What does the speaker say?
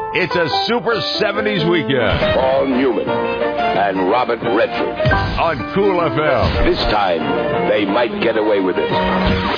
It's a Super 70s weekend. Paul Newman and Robert Redford on Cool FM. This time, they might get away with it.